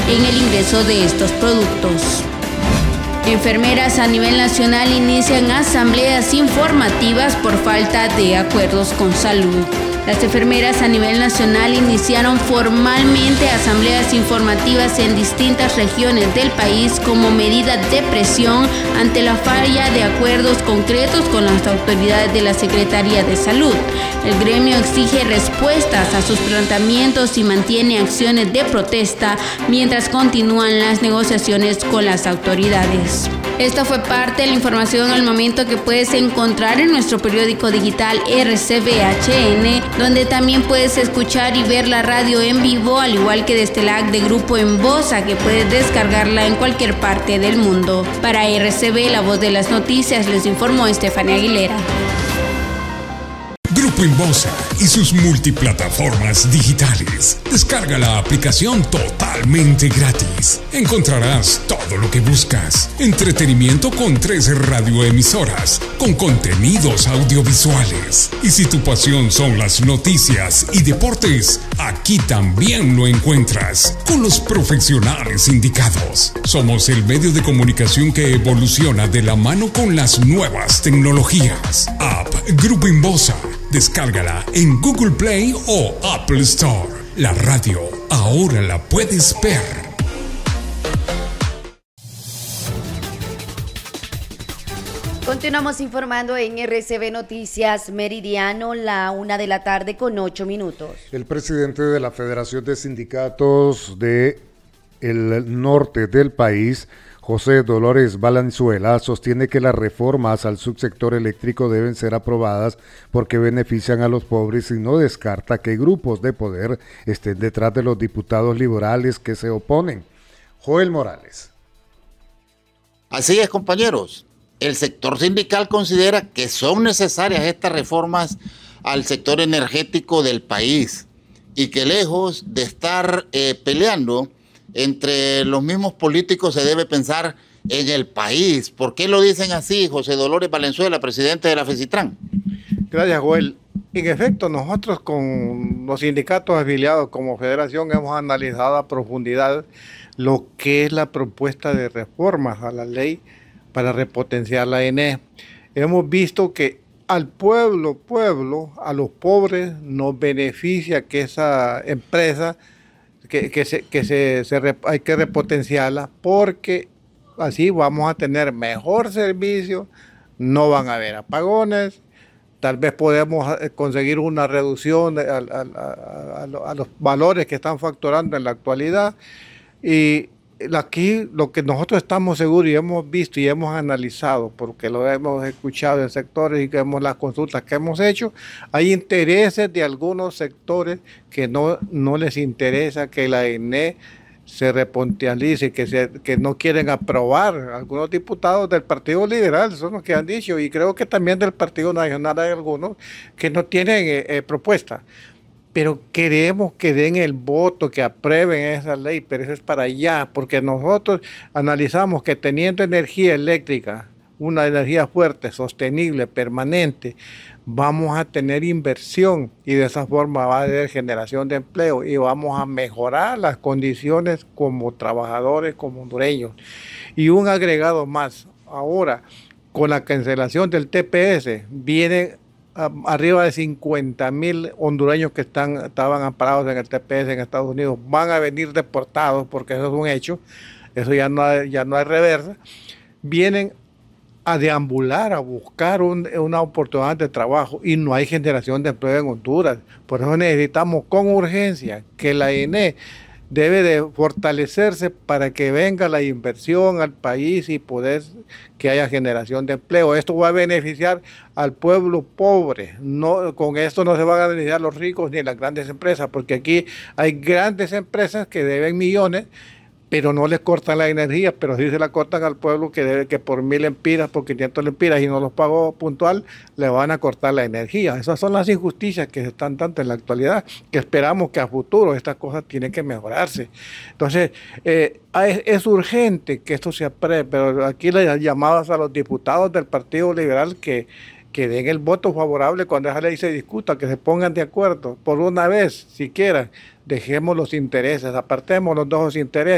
en el ingreso de estos productos. Enfermeras a nivel nacional inician asambleas informativas por falta de acuerdos con salud. Las enfermeras a nivel nacional iniciaron formalmente asambleas informativas en distintas regiones del país como medida de presión ante la falla de acuerdos concretos con las autoridades de la Secretaría de Salud. El gremio exige respuestas a sus planteamientos y mantiene acciones de protesta mientras continúan las negociaciones con las autoridades. Esta fue parte de la información al momento que puedes encontrar en nuestro periódico digital RCBHN, donde también puedes escuchar y ver la radio en vivo, al igual que desde la app de Grupo En Voza, que puedes descargarla en cualquier parte del mundo. Para RCB, la voz de las noticias, les informó Estefanía Aguilera. Grupo Inbosa y sus multiplataformas digitales. Descarga la aplicación totalmente gratis. Encontrarás todo lo que buscas. Entretenimiento con 3 radioemisoras, con contenidos audiovisuales. Y si tu pasión son las noticias y deportes, aquí también lo encuentras, con los profesionales indicados. Somos el medio de comunicación que evoluciona de la mano con las nuevas tecnologías. App Grupo Inbosa. Descárgala en Google Play o Apple Store. La radio ahora la puedes ver. Continuamos informando en RCB Noticias Meridiano, la 1:08 p.m. El presidente de la Federación de Sindicatos del Norte del país, José Dolores Valenzuela, sostiene que las reformas al subsector eléctrico deben ser aprobadas porque benefician a los pobres y no descarta que grupos de poder estén detrás de los diputados liberales que se oponen. Joel Morales. Así es, compañeros. El sector sindical considera que son necesarias estas reformas al sector energético del país y que lejos de estar peleando entre los mismos políticos se debe pensar en el país. ¿Por qué lo dicen así, José Dolores Valenzuela, presidente de la FECITRAN? Gracias, Joel. En efecto, nosotros con los sindicatos afiliados como federación hemos analizado a profundidad lo que es la propuesta de reformas a la ley para repotenciar la ENE. Hemos visto que al pueblo, a los pobres nos beneficia que esa empresa hay que repotenciarla porque así vamos a tener mejor servicio, no van a haber apagones, tal vez podemos conseguir una reducción a los valores que están facturando en la actualidad. Y aquí lo que nosotros estamos seguros y hemos visto y hemos analizado, porque lo hemos escuchado en sectores y que vemos las consultas que hemos hecho, hay intereses de algunos sectores que no les interesa que la ENE se repotencialice, que no quieren aprobar. Algunos diputados del Partido Liberal son los que han dicho, y creo que también del Partido Nacional hay algunos que no tienen propuesta. Pero queremos que den el voto, que aprueben esa ley, pero eso es para allá, porque nosotros analizamos que teniendo energía eléctrica, una energía fuerte, sostenible, permanente, vamos a tener inversión y de esa forma va a haber generación de empleo y vamos a mejorar las condiciones como trabajadores, como hondureños. Y un agregado más, ahora con la cancelación del TPS, vienen arriba de 50,000 hondureños que estaban amparados en el TPS en Estados Unidos, van a venir deportados porque eso es un hecho, eso ya no hay reversa, vienen a deambular, a buscar una oportunidad de trabajo y no hay generación de empleo en Honduras. Por eso necesitamos con urgencia que la ENE debe de fortalecerse para que venga la inversión al país y poder que haya generación de empleo. Esto va a beneficiar al pueblo pobre. No, con esto no se van a beneficiar los ricos ni las grandes empresas, porque aquí hay grandes empresas que deben millones, pero no les cortan la energía, pero sí se la cortan al pueblo que debe, que por 1,000 lempiras, por 500 lempiras y no los pagó puntual, le van a cortar la energía. Esas son las injusticias que están tanto en la actualidad, que esperamos que a futuro estas cosas tienen que mejorarse. Entonces, es urgente que esto se apruebe, pero aquí las llamadas a los diputados del Partido Liberal que den el voto favorable cuando esa ley se discuta, que se pongan de acuerdo por una vez, siquiera, dejemos los intereses, apartemos los dos intereses.